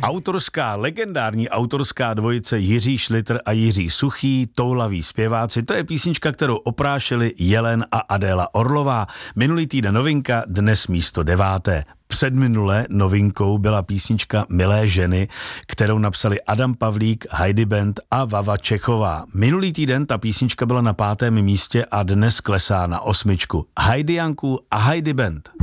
Legendární autorská dvojice Jiří Šlitr a Jiří Suchý, Toulaví zpěváci, to je písnička, kterou oprášili Jelen a Adéla Orlová. Minulý týden novinka, dnes místo 9. Předminule novinkou byla písnička Milé ženy, kterou napsali Adam Pavlík, Heidi Band a Vava Čechová. Minulý týden ta písnička byla na 5. místě a dnes klesá na 8. Heidi Janku a Heidi Band.